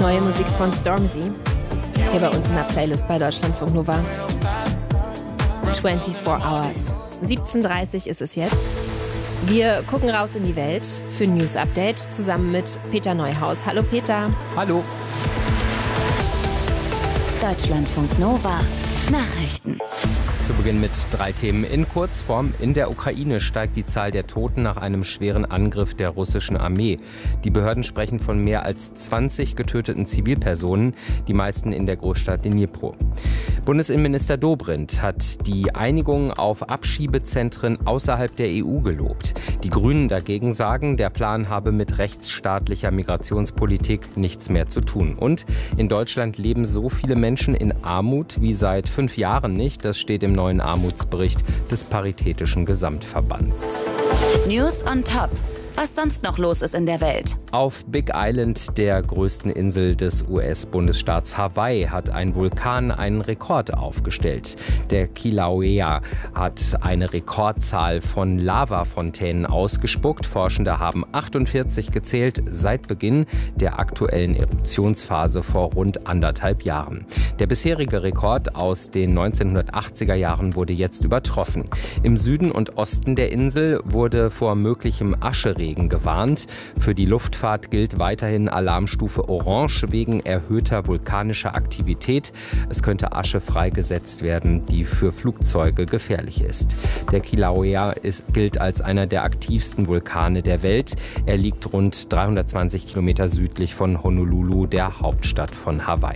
Neue Musik von Stormzy. Hier bei uns in der Playlist bei Deutschlandfunk Nova. 24 Hours. 17:30 ist es jetzt. Wir gucken raus in die Welt für ein News Update zusammen mit Peter Neuhaus. Hallo Peter. Hallo. Deutschlandfunk Nova. Nachrichten. Zu Beginn mit 3 Themen in Kurzform. In der Ukraine steigt die Zahl der Toten nach einem schweren Angriff der russischen Armee. Die Behörden sprechen von mehr als 20 getöteten Zivilpersonen, die meisten in der Großstadt Dnipro. Bundesinnenminister Dobrindt hat die Einigung auf Abschiebezentren außerhalb der EU gelobt. Die Grünen dagegen sagen, der Plan habe mit rechtsstaatlicher Migrationspolitik nichts mehr zu tun. Und in Deutschland leben so viele Menschen in Armut wie seit 5 Jahren nicht. Das steht im neuen Armutsbericht des Paritätischen Gesamtverbands. News on Top. Was sonst noch los ist in der Welt. Auf Big Island, der größten Insel des US-Bundesstaats Hawaii, hat ein Vulkan einen Rekord aufgestellt. Der Kilauea hat eine Rekordzahl von Lavafontänen ausgespuckt. Forschende haben 48 gezählt seit Beginn der aktuellen Eruptionsphase vor rund 1,5 Jahren. Der bisherige Rekord aus den 1980er Jahren wurde jetzt übertroffen. Im Süden und Osten der Insel wurde vor möglichem Ascheregen gewarnt. Für die Luftfahrt gilt weiterhin Alarmstufe Orange wegen erhöhter vulkanischer Aktivität. Es könnte Asche freigesetzt werden, die für Flugzeuge gefährlich ist. Der Kilauea gilt als einer der aktivsten Vulkane der Welt. Er liegt rund 320 Kilometer südlich von Honolulu, der Hauptstadt von Hawaii.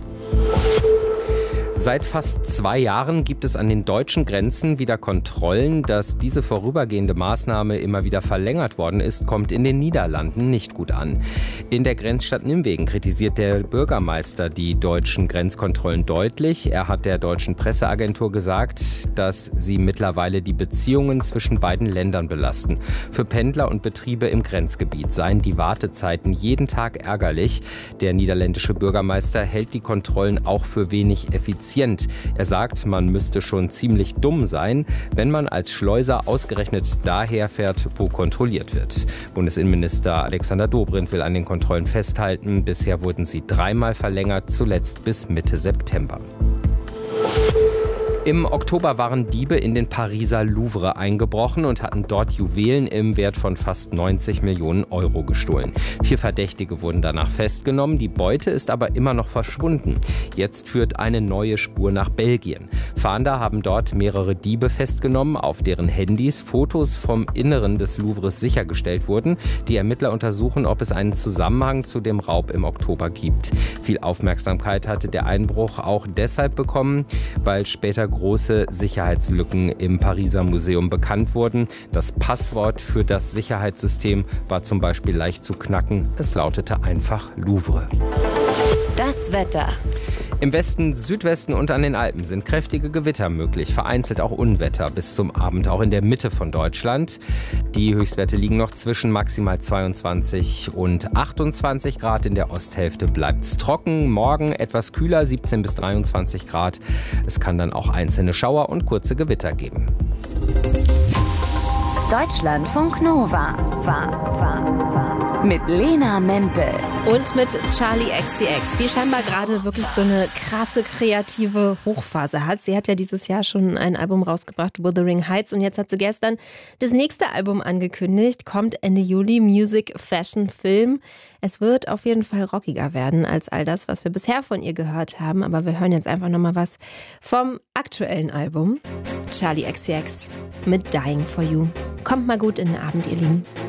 Seit fast 2 Jahren gibt es an den deutschen Grenzen wieder Kontrollen. Dass diese vorübergehende Maßnahme immer wieder verlängert worden ist, kommt in den Niederlanden nicht gut an. In der Grenzstadt Nimwegen kritisiert der Bürgermeister die deutschen Grenzkontrollen deutlich. Er hat der deutschen Presseagentur gesagt, dass sie mittlerweile die Beziehungen zwischen beiden Ländern belasten. Für Pendler und Betriebe im Grenzgebiet seien die Wartezeiten jeden Tag ärgerlich. Der niederländische Bürgermeister hält die Kontrollen auch für wenig effizient. Er sagt, man müsste schon ziemlich dumm sein, wenn man als Schleuser ausgerechnet daher fährt, wo kontrolliert wird. Bundesinnenminister Alexander Dobrindt will an den Kontrollen festhalten. Bisher wurden sie 3-mal verlängert, zuletzt bis Mitte September. Im Oktober waren Diebe in den Pariser Louvre eingebrochen und hatten dort Juwelen im Wert von fast 90 Millionen Euro gestohlen. 4 Verdächtige wurden danach festgenommen. Die Beute ist aber immer noch verschwunden. Jetzt führt eine neue Spur nach Belgien. Fahnder haben dort mehrere Diebe festgenommen, auf deren Handys Fotos vom Inneren des Louvres sichergestellt wurden. Die Ermittler untersuchen, ob es einen Zusammenhang zu dem Raub im Oktober gibt. Viel Aufmerksamkeit hatte der Einbruch auch deshalb bekommen, weil später große Sicherheitslücken im Pariser Museum bekannt wurden. Das Passwort für das Sicherheitssystem war zum Beispiel leicht zu knacken. Es lautete einfach Louvre. Das Wetter. Im Westen, Südwesten und an den Alpen sind kräftige Gewitter möglich, vereinzelt auch Unwetter bis zum Abend, auch in der Mitte von Deutschland. Die Höchstwerte liegen noch zwischen maximal 22 und 28 Grad. In der Osthälfte bleibt es trocken. Morgen etwas kühler, 17 bis 23 Grad. Es kann dann auch einzelne Schauer und kurze Gewitter geben. Deutschlandfunk Nova. Mit Lena Mempel. Und mit Charli XCX, die scheinbar gerade wirklich so eine krasse kreative Hochphase hat. Sie hat ja dieses Jahr schon ein Album rausgebracht, Wuthering Heights. Und jetzt hat sie gestern das nächste Album angekündigt. Kommt Ende Juli, Music, Fashion, Film. Es wird auf jeden Fall rockiger werden als all das, was wir bisher von ihr gehört haben. Aber wir hören jetzt einfach nochmal was vom aktuellen Album. Charli XCX mit Dying for You. Kommt mal gut in den Abend, ihr Lieben.